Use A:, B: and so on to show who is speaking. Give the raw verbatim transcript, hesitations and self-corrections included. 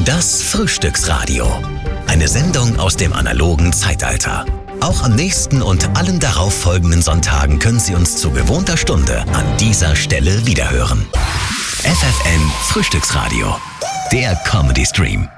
A: Das Frühstücksradio. Eine Sendung aus dem analogen Zeitalter. Auch am nächsten und allen darauffolgenden Sonntagen können Sie uns zu gewohnter Stunde an dieser Stelle wiederhören. F F N Frühstücksradio. Der Comedy Stream.